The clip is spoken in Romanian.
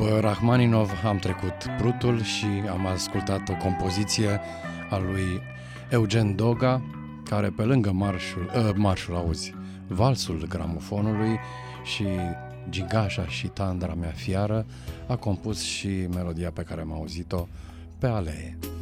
După Rachmaninov am trecut Prutul și am ascultat o compoziție a lui Eugen Doga, care pe lângă valsul gramofonului și Gigașa și Tandra mea fiară, a compus și melodia pe care am auzit-o, Pe alee.